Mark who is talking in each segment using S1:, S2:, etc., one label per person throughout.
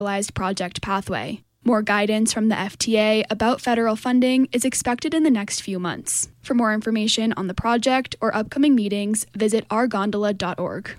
S1: project pathway. More guidance from the FTA about federal funding is expected in the next few months. For more information on the project or upcoming meetings, visit ourgondola.org.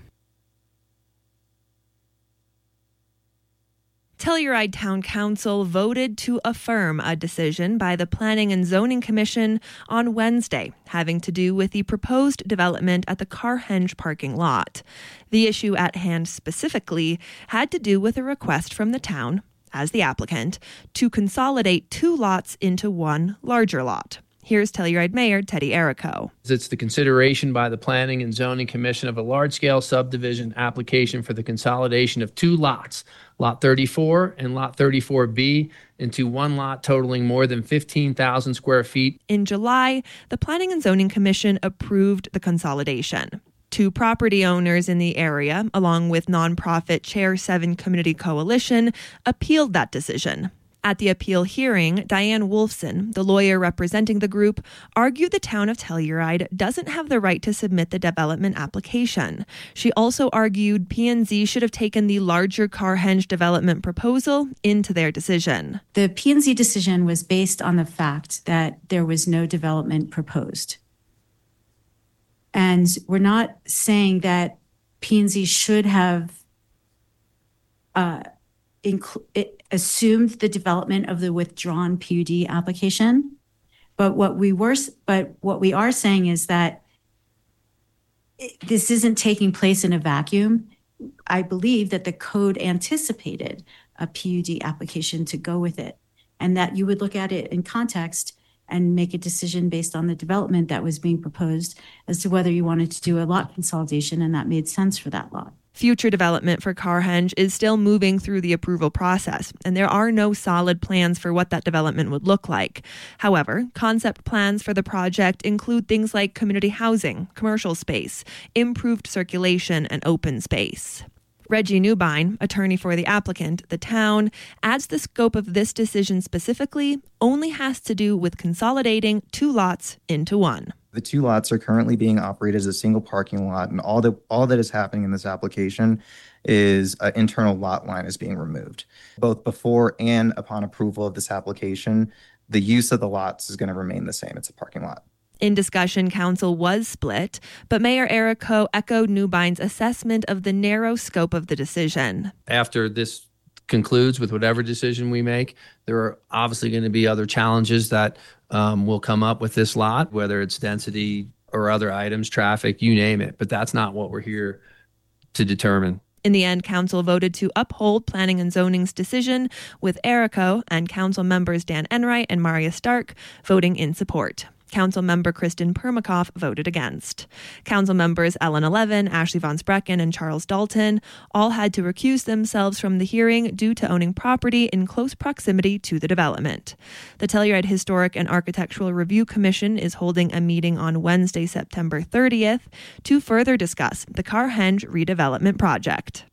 S2: Telluride Town Council voted to affirm a decision by the Planning and Zoning Commission on Wednesday having to do with the proposed development at the Carhenge parking lot. The issue at hand specifically had to do with a request from the town, as the applicant, to consolidate two lots into one larger lot. Here's Telluride Mayor Teddy Errico.
S3: It's the consideration by the Planning and Zoning Commission of a large-scale subdivision application for the consolidation of two lots, Lot 34 and Lot 34B, into one lot totaling more than 15,000 square feet.
S2: In July, the Planning and Zoning Commission approved the consolidation. Two property owners in the area, along with nonprofit Chair 7 Community Coalition, appealed that decision. At the appeal hearing, Diane Wolfson, the lawyer representing the group, argued the town of Telluride doesn't have the right to submit the development application. She also argued P&Z should have taken the larger Carhenge development proposal into their decision.
S4: The P&Z decision was based on the fact that there was no development proposed. And we're not saying that P&Z should have assumed the development of the withdrawn PUD application. But what we are saying is that this isn't taking place in a vacuum. I believe that the code anticipated a PUD application to go with it, and that you would look at it in context and make a decision based on the development that was being proposed as to whether you wanted to do a lot consolidation, and that made sense for that lot.
S2: Future development for Carhenge is still moving through the approval process, and there are no solid plans for what that development would look like. However, concept plans for the project include things like community housing, commercial space, improved circulation, and open space. Reggie Newbine, attorney for the applicant, the town, adds the scope of this decision specifically only has to do with consolidating two lots into one.
S5: The two lots are currently being operated as a single parking lot, and all that is happening in this application is an internal lot line is being removed. Both before and upon approval of this application, the use of the lots is going to remain the same. It's a parking lot.
S2: In discussion, council was split, but Mayor Errico echoed Newbine's assessment of the narrow scope of the decision.
S3: After this concludes with whatever decision we make, there are obviously going to be other challenges that will come up with this lot, whether it's density or other items, traffic, you name it. But that's not what we're here to determine.
S2: In the end, council voted to uphold Planning and Zoning's decision, with Errico and council members Dan Enright and Maria Stark voting in support. Council member Kristen Permakoff voted against. Council members Ellen Levin, Ashley Von Sprecken, and Charles Dalton all had to recuse themselves from the hearing due to owning property in close proximity to the development. The Telluride Historic and Architectural Review Commission is holding a meeting on Wednesday, September 30th, to further discuss the Carhenge redevelopment project.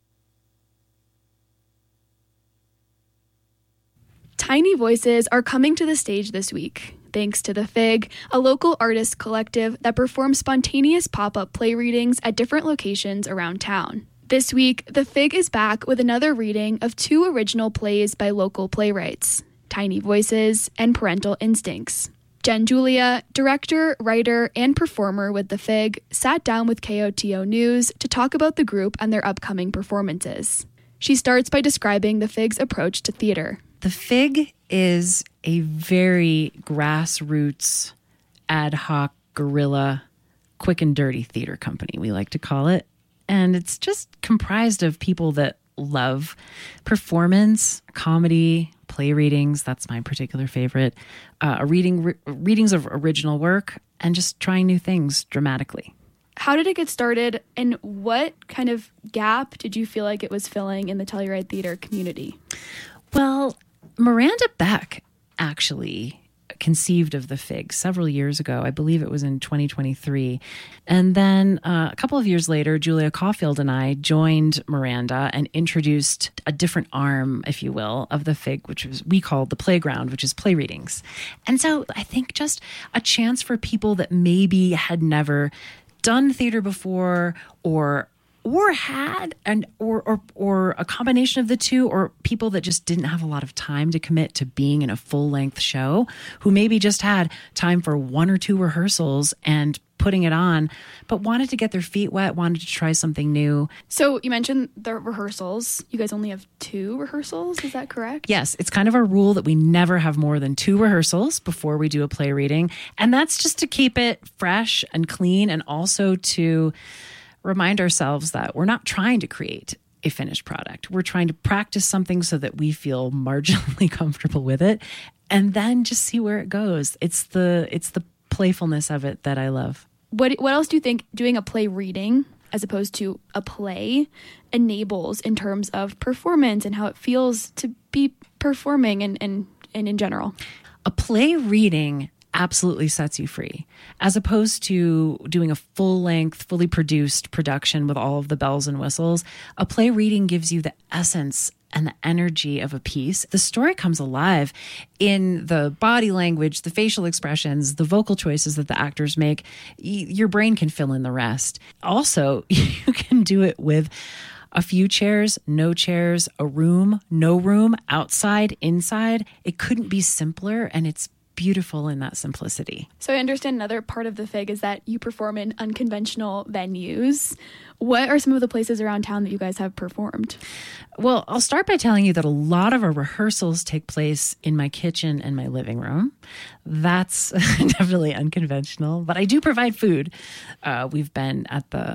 S1: Tiny Voices are coming to the stage this week, thanks to The Fig, a local artist collective that performs spontaneous pop-up play readings at different locations around town. This week, The Fig is back with another reading of two original plays by local playwrights, Tiny Voices and Parental Instincts. Jen Julia, director, writer, and performer with The Fig, sat down with KOTO News to talk about the group and their upcoming performances. She starts by describing The Fig's approach to theater.
S6: The Fig is a very grassroots, ad hoc, guerrilla, quick and dirty theater company, we like to call it. And it's just comprised of people that love performance, comedy, play readings. That's my particular favorite. Readings of original work, and just trying new things dramatically.
S1: How did it get started, and what kind of gap did you feel like it was filling in the Telluride theater community?
S6: Well, Miranda Beck actually conceived of The Fig several years ago. I believe it was in 2023. And then a couple of years later, Julia Caulfield and I joined Miranda and introduced a different arm, if you will, of The Fig, which we called The Playground, which is play readings. And so I think just a chance for people that maybe had never done theater before or or had or a combination of the two, or people that just didn't have a lot of time to commit to being in a full-length show, who maybe just had time for 1 or 2 rehearsals and putting it on, but wanted to get their feet wet, wanted to try something new.
S1: So you mentioned the rehearsals. You guys only have 2 rehearsals, is that correct?
S6: Yes, it's kind of a rule that we never have more than 2 rehearsals before we do a play reading. And that's just to keep it fresh and clean, and also to remind ourselves that we're not trying to create a finished product. We're trying to practice something so that we feel marginally comfortable with it, and then just see where it goes. It's the playfulness of it that I love.
S1: What else do you think doing a play reading as opposed to a play enables in terms of performance and how it feels to be performing and in general?
S6: A play reading absolutely sets you free, as opposed to doing a full-length, fully produced production with all of the bells and whistles. A play reading gives you the essence and the energy of a piece. The story comes alive in the body language, the facial expressions, the vocal choices that the actors make. Your brain can fill in the rest. Also, you can do it with a few chairs, no chairs, a room, no room, outside, inside. It couldn't be simpler, and it's beautiful in that simplicity.
S1: So I understand another part of the FIG is that you perform in unconventional venues. What are some of the places around town that you guys have performed?
S6: Well, I'll start by telling you that a lot of our rehearsals take place in my kitchen and my living room. That's definitely unconventional, but I do provide food. We've been at the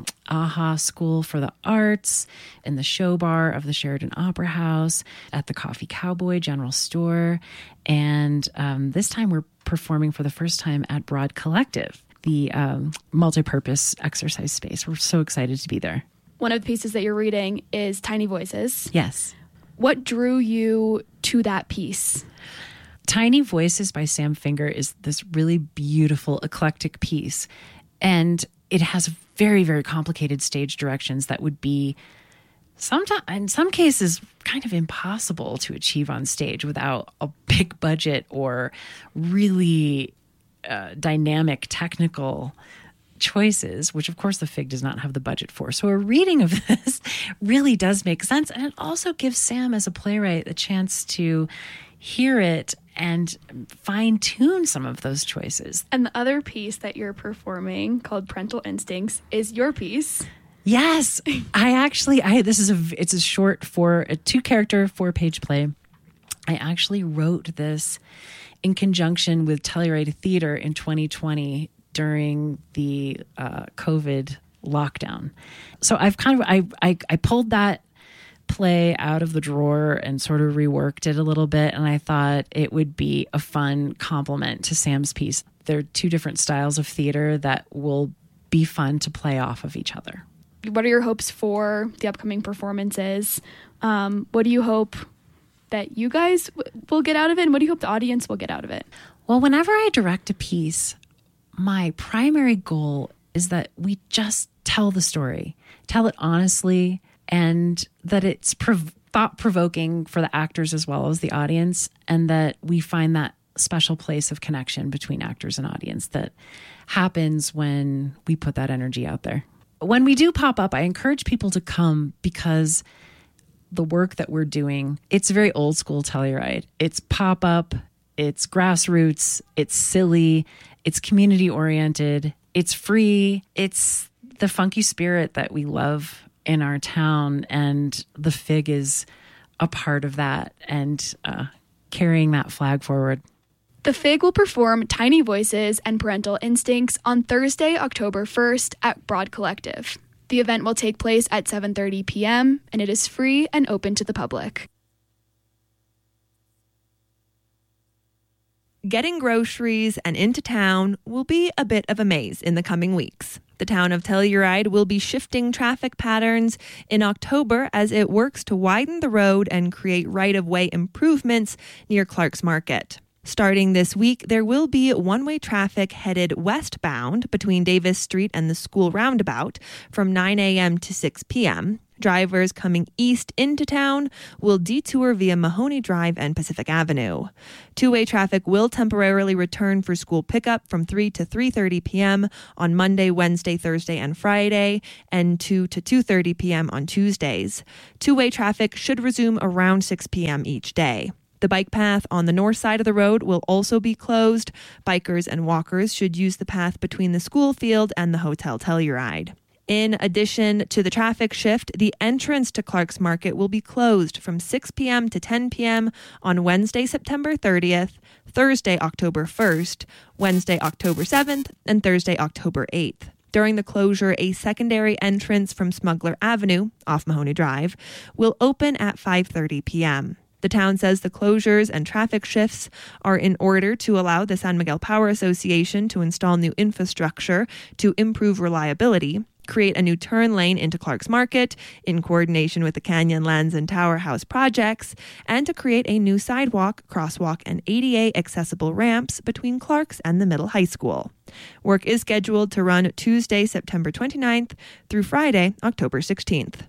S6: AHA School for the Arts, in the show bar of the Sheridan Opera House, at the Coffee Cowboy General Store, and this time we're performing for the first time at Broad Collective, the multi-purpose exercise space. We're so excited to be there.
S1: One of the pieces that you're reading is Tiny Voices.
S6: Yes.
S1: What drew you to that piece?
S6: Tiny Voices by Sam Finger is this really beautiful, eclectic piece. And it has very, very complicated stage directions that would be sometimes, in some cases, kind of impossible to achieve on stage without a big budget or really dynamic technical choices, which of course the FIG does not have the budget for. So a reading of this really does make sense. And it also gives Sam as a playwright a chance to hear it and fine tune some of those choices.
S1: And the other piece that you're performing, called Parental Instincts, is your piece.
S6: Yes, it's a short a 2-character, 4-page play. I actually wrote this in conjunction with Telluride Theater in 2020 during the COVID lockdown. So I've I pulled that play out of the drawer and sort of reworked it a little bit, and I thought it would be a fun complement to Sam's piece. They're 2 different styles of theater that will be fun to play off of each other.
S1: What are your hopes for the upcoming performances? What do you hope that you guys will get out of it, and what do you hope the audience will get out of it?
S6: Well, whenever I direct a piece, my primary goal is that we just tell the story, tell it honestly, and that it's thought-provoking for the actors as well as the audience, and that we find that special place of connection between actors and audience that happens when we put that energy out there. When we do pop up, I encourage people to come because the work that we're doing, it's very old school Telluride. It's pop-up, it's grassroots, it's silly, it's community-oriented, it's free, it's the funky spirit that we love in our town, and the FIG is a part of that and carrying that flag forward.
S1: The FIG will perform Tiny Voices and Parental Instincts on Thursday, October 1st at Broad Collective. The event will take place at 7:30 p.m., and it is free and open to the public.
S2: Getting groceries and into town will be a bit of a maze in the coming weeks. The town of Telluride will be shifting traffic patterns in October as it works to widen the road and create right-of-way improvements near Clark's Market. Starting this week, there will be one-way traffic headed westbound between Davis Street and the school roundabout from 9 a.m. to 6 p.m. Drivers coming east into town will detour via Mahoney Drive and Pacific Avenue. Two-way traffic will temporarily return for school pickup from 3 to 3:30 p.m. on Monday, Wednesday, Thursday, and Friday, and 2 to 2:30 p.m. on Tuesdays. Two-way traffic should resume around 6 p.m. each day. The bike path on the north side of the road will also be closed. Bikers and walkers should use the path between the school field and the Hotel Telluride. In addition to the traffic shift, the entrance to Clark's Market will be closed from 6 p.m. to 10 p.m. on Wednesday, September 30th, Thursday, October 1st, Wednesday, October 7th, and Thursday, October 8th. During the closure, a secondary entrance from Smuggler Avenue, off Mahoney Drive, will open at 5:30 p.m. The town says the closures and traffic shifts are in order to allow the San Miguel Power Association to install new infrastructure to improve reliability, create a new turn lane into Clark's Market in coordination with the Canyonlands and Tower House projects, and to create a new sidewalk, crosswalk, and ADA accessible ramps between Clark's and the middle high school. Work is scheduled to run Tuesday, September 29th through Friday, October 16th.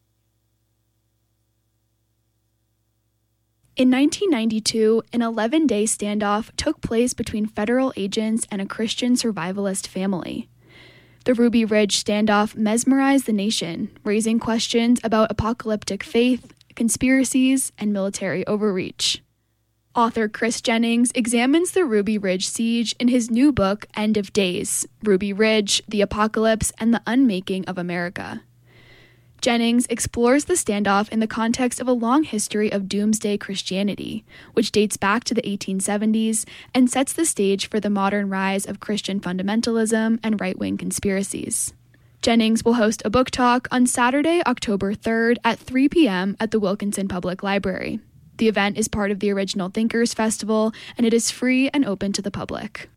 S1: In 1992, an 11-day standoff took place between federal agents and a Christian survivalist family. The Ruby Ridge standoff mesmerized the nation, raising questions about apocalyptic faith, conspiracies, and military overreach. Author Chris Jennings examines the Ruby Ridge siege in his new book, End of Days: Ruby Ridge, the Apocalypse, and the Unmaking of America. Jennings explores the standoff in the context of a long history of doomsday Christianity, which dates back to the 1870s and sets the stage for the modern rise of Christian fundamentalism and right-wing conspiracies. Jennings will host a book talk on Saturday, October 3rd at 3 p.m. at the Wilkinson Public Library. The event is part of the Original Thinkers Festival, and it is free and open to the public.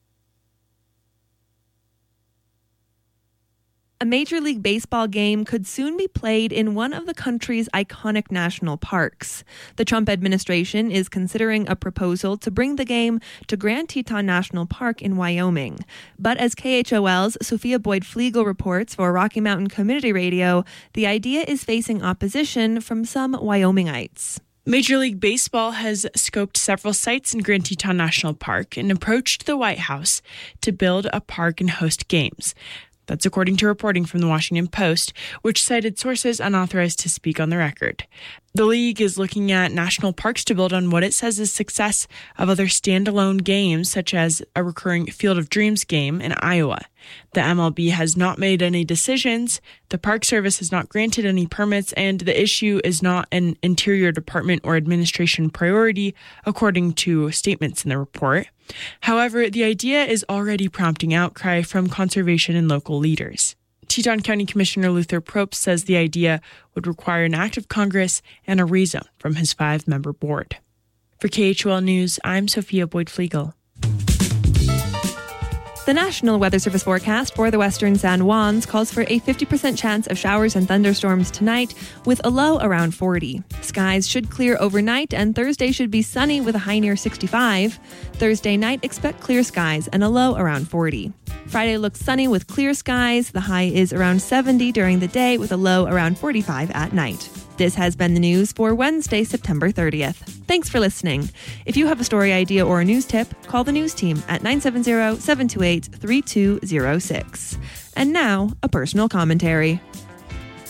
S2: A Major League Baseball game could soon be played in one of the country's iconic national parks. The Trump administration is considering a proposal to bring the game to Grand Teton National Park in Wyoming. But as KHOL's Sophia Boyd-Flegel reports for Rocky Mountain Community Radio, the idea is facing opposition from some Wyomingites.
S7: Major League Baseball has scoped several sites in Grand Teton National Park and approached the White House to build a park and host games. That's according to reporting from the Washington Post, which cited sources unauthorized to speak on the record. The league is looking at national parks to build on what it says is success of other standalone games, such as a recurring Field of Dreams game in Iowa. The MLB has not made any decisions, the Park Service has not granted any permits, and the issue is not an Interior Department or administration priority, according to statements in the report. However, the idea is already prompting outcry from conservation and local leaders. Teton County Commissioner Luther Probst says the idea would require an act of Congress and a rezone from his 5-member board. For KHOL News, I'm Sophia Boyd-Flegel.
S2: The National Weather Service forecast for the western San Juans calls for a 50% chance of showers and thunderstorms tonight with a low around 40. Skies should clear overnight and Thursday should be sunny with a high near 65. Thursday night, expect clear skies and a low around 40. Friday looks sunny with clear skies. The high is around 70 during the day with a low around 45 at night. This has been the news for Wednesday, September 30th. Thanks for listening. If you have a story idea or a news tip, call the news team at 970-728-3206. And now, a personal commentary.